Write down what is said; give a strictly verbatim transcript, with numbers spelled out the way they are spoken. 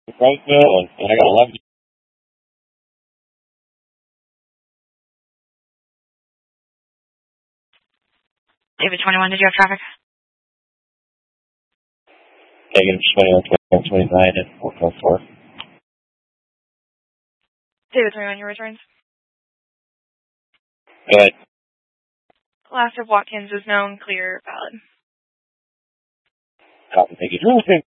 Roseville, and, and I got eleven. David twenty-one, did you have traffic? Taking twenty-one, twenty-one, twenty-nine, and four twelve four. David twenty-one, your returns? Good. Last of Watkins is known, clear, valid. Copy, thank you.